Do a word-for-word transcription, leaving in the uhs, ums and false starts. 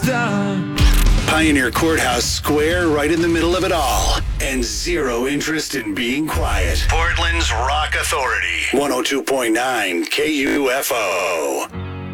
stop. Pioneer Courthouse Square, right in the middle of it all. And zero interest in being quiet. Portland's Rock Authority. one oh two point nine K U F O.